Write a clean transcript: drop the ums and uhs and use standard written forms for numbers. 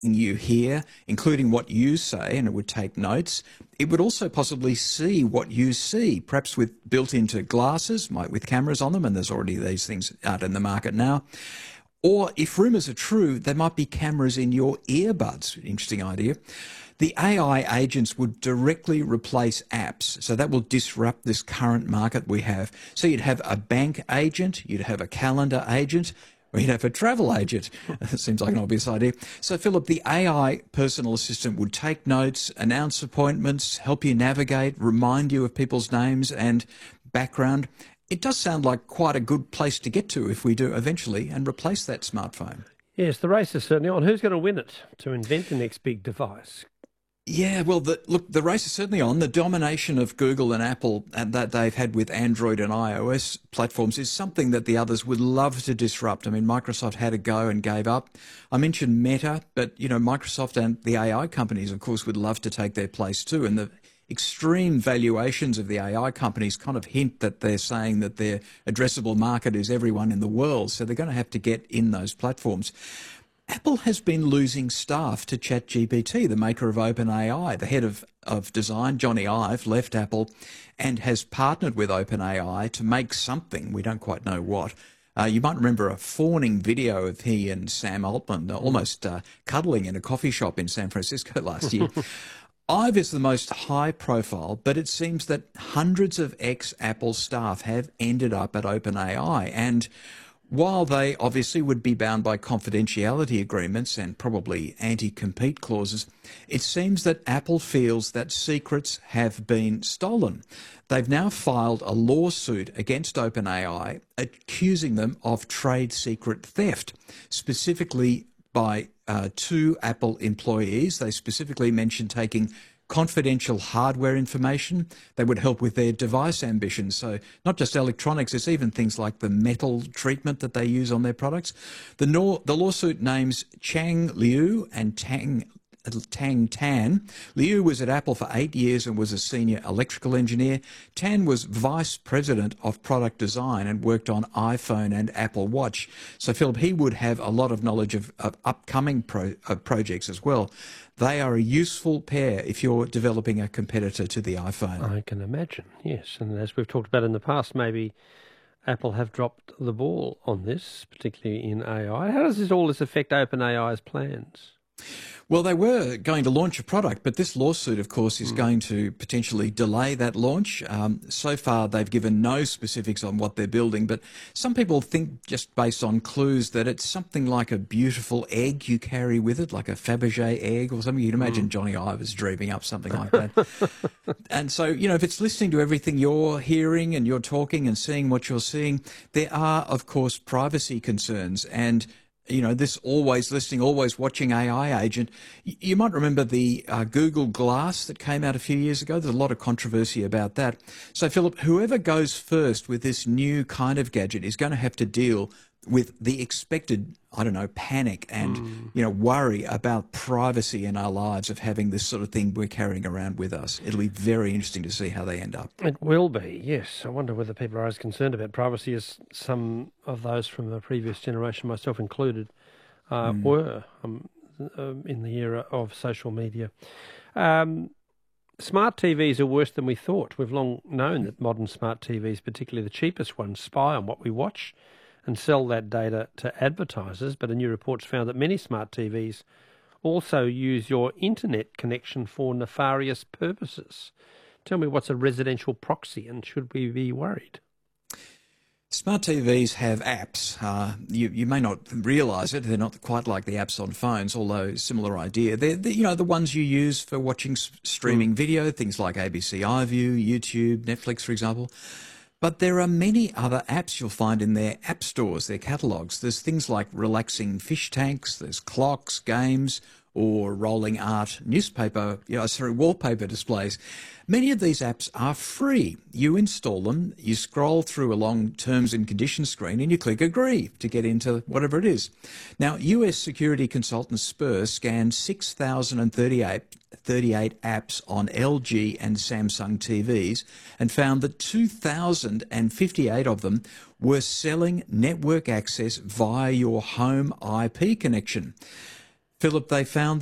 you hear, including what you say, and it would take notes. It would also possibly see what you see, perhaps with built into glasses, with cameras on them, and there's already these things out in the market now. Or if rumours are true, there might be cameras in your earbuds. Interesting idea. The AI agents would directly replace apps, so that will disrupt this current market we have. So you'd have a bank agent, you'd have a calendar agent, or you'd have a travel agent. It seems like an obvious idea. So, Philip, the AI personal assistant would take notes, announce appointments, help you navigate, remind you of people's names and background. It does sound like quite a good place to get to if we do eventually and replace that smartphone. Yes, the race is certainly on. Who's going to win it to invent the next big device? Yeah, well, the race is certainly on. The domination of Google and Apple and that they've had with Android and iOS platforms is something that the others would love to disrupt. I mean, Microsoft had a go and gave up. I mentioned Meta, but, Microsoft and the AI companies, of course, would love to take their place too. And the extreme valuations of the AI companies kind of hint that they're saying that their addressable market is everyone in the world. So they're going to have to get in those platforms. Apple has been losing staff to ChatGPT, the maker of OpenAI. The head of design, Johnny Ive, left Apple and has partnered with OpenAI to make something. We don't quite know what. You might remember a fawning video of he and Sam Altman almost cuddling in a coffee shop in San Francisco last year. Ive is the most high profile, but it seems that hundreds of ex-Apple staff have ended up at OpenAI. And while they obviously would be bound by confidentiality agreements and probably anti-compete clauses, it seems that Apple feels that secrets have been stolen. They've now filed a lawsuit against OpenAI accusing them of trade secret theft, specifically by two Apple employees. They specifically mentioned taking confidential hardware information that would help with their device ambitions. So not just electronics, it's even things like the metal treatment that they use on their products. The lawsuit names Chang Liu and Tang Tan. Liu was at Apple for 8 years and was a senior electrical engineer. Tan was vice president of product design and worked on iPhone and Apple Watch. So, Philip, he would have a lot of knowledge of upcoming projects as well. They are a useful pair if you're developing a competitor to the iPhone. I can imagine, yes. And as we've talked about in the past, maybe Apple have dropped the ball on this, particularly in AI. How does all this affect OpenAI's plans? Well, they were going to launch a product, but this lawsuit, of course, is going to potentially delay that launch. So far, they've given no specifics on what they're building, but some people think, just based on clues, that it's something like a beautiful egg you carry with it, like a Fabergé egg or something. You'd imagine Johnny Ive is dreaming up something like that. And so, if it's listening to everything you're hearing and you're talking and seeing what you're seeing, there are, of course, privacy concerns. And this always listening, always watching AI agent. You might remember the Google Glass that came out a few years ago. There's a lot of controversy about that. So, Philip, whoever goes first with this new kind of gadget is going to have to deal with the expected, panic and, worry about privacy in our lives of having this sort of thing we're carrying around with us. It'll be very interesting to see how they end up. It will be, yes. I wonder whether people are as concerned about privacy as some of those from the previous generation, myself included, were in the era of social media. Smart TVs are worse than we thought. We've long known that modern smart TVs, particularly the cheapest ones, spy on what we watch and sell that data to advertisers, but a new report's found that many smart TVs also use your internet connection for nefarious purposes. Tell me, what's a residential proxy, and should we be worried? Smart TVs have apps. You may not realise it. They're not quite like the apps on phones, although similar idea. They're the ones you use for watching streaming video, things like ABC iView, YouTube, Netflix, for example. But there are many other apps you'll find in their app stores, their catalogues. There's things like relaxing fish tanks, there's clocks, games, or rolling art wallpaper displays. Many of these apps are free. You install them, you scroll through a long terms and conditions screen, and you click agree to get into whatever it is. Now, US security consultant Spur scanned 6,038 apps on LG and Samsung TVs and found that 2,058 of them were selling network access via your home IP connection. Philip, they found